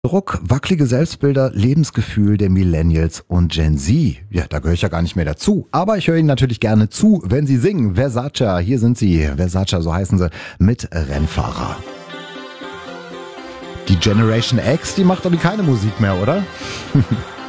Druck, wackelige Selbstbilder, Lebensgefühl der Millennials und Gen Z. Ja, da gehöre ich ja gar nicht mehr dazu. Aber ich höre Ihnen natürlich gerne zu, wenn Sie singen. Versace, hier sind Sie. Versace, so heißen sie, mit Rennfahrer. Die Generation X, die macht doch keine Musik mehr, oder?